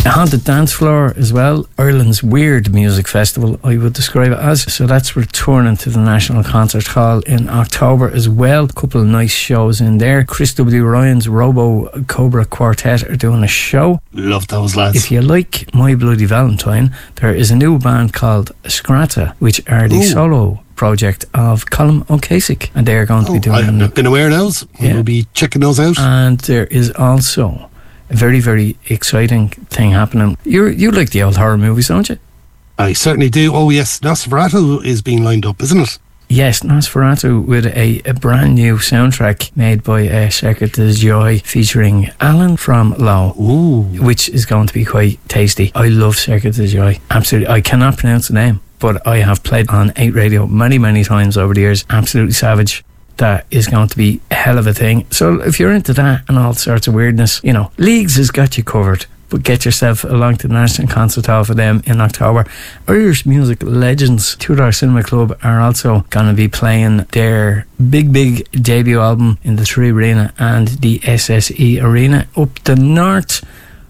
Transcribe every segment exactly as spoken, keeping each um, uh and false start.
A haunted dance floor as well. Ireland's weird music festival, I would describe it as. So that's returning to the National Concert Hall in October as well. A couple of nice shows in there. Chris W. Ryan's Robo Cobra Quartet are doing a show. Love those lads. If you like My Bloody Valentine, there is a new band called Scrata, which are the Ooh. solo project of Colm O'Kasick, and they're going to oh, be doing... I've been aware of those. Yeah. We'll be checking those out. And there is also a very, very exciting thing happening. You you like the old horror movies, don't you? I certainly do. Oh yes, Nosferatu is being lined up, isn't it? Yes, Nosferatu with a, a brand new soundtrack made by uh, Circuit de Joy featuring Alan from Low, Ooh. which is going to be quite tasty. I love Circuit de Joy. Absolutely. I cannot pronounce the name, but I have played on eight Radio many, many times over the years. Absolutely savage. That is going to be a hell of a thing. So if you're into that and all sorts of weirdness, you know, Leagues has got you covered. But get yourself along to the National Concert Hall for them in October. Irish music legends Tudor Cinema Club are also going to be playing their big, big debut album in the Three Arena and the S S E Arena up the north.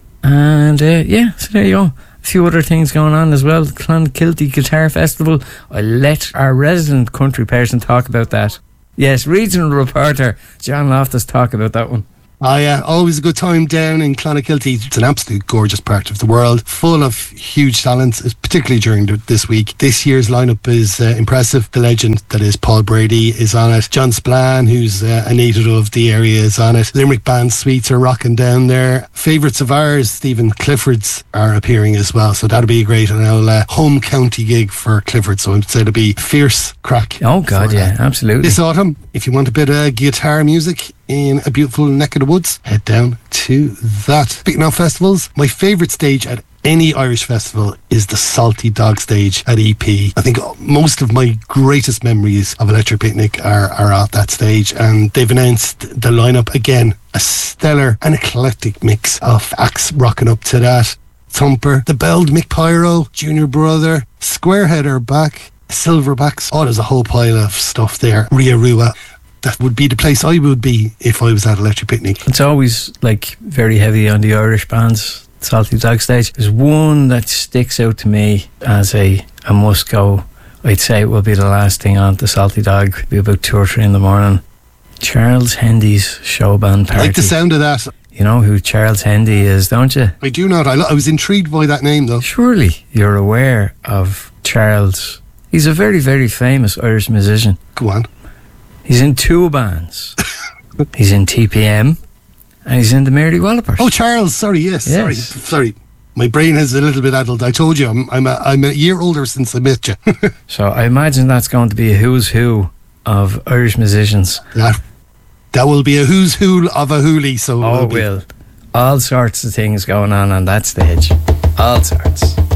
And uh, yeah, so there you go. A few other things going on as well. Clonakilty Guitar Festival. I let our resident country person talk about that. Yes, regional reporter John Loftus talk about that one. Ah, yeah, always a good time down in Clonakilty. It's an absolute gorgeous part of the world, full of huge talents, particularly during the, this week. This year's lineup is uh, impressive. The legend that is Paul Brady is on it. John Spillane, who's uh, a native of the area, is on it. Limerick Band Suites are rocking down there. Favourites of ours, Stephen Clifford's, are appearing as well, so that'll be a great and uh, home county gig for Clifford, so I'd say it'll be fierce crack. Oh God, yeah, absolutely. This autumn, if you want a bit of guitar music in a beautiful neck of the woods, head down to that. Speaking of festivals, my favourite stage at any Irish festival is the Salty Dog stage at E P. I think most of my greatest memories of Electric Picnic are, are at that stage, and they've announced the lineup again, a stellar and eclectic mix of acts rocking up to that. Thumper, the Belled Mick Pyro, Junior Brother, Squarehead are back, Silverbacks. Oh, there's a whole pile of stuff there. Ria Rua. That would be the place I would be if I was at Electric Picnic. It's always like very heavy on the Irish bands, Salty Dog stage. There's one that sticks out to me as a, a must go. I'd say it will be the last thing on the Salty Dog. It'll be about two or three in the morning. Charles Hendy's show band party. I like the sound of that. You know who Charles Hendy is, don't you? I do not. I, lo- I was intrigued by that name though. Surely you're aware of Charles. He's a very, very famous Irish musician. Go on. He's in two bands. He's in T P M and he's in the Mary Wallopers. Oh, Charles, sorry, yes, yes. Sorry, sorry. My brain is a little bit addled. I told you, I'm I'm a, I'm a year older since I met you. So I imagine that's going to be a who's who of Irish musicians. That, that will be a who's who of a hoolie. So oh, it will. All sorts of things going on on that stage. All sorts.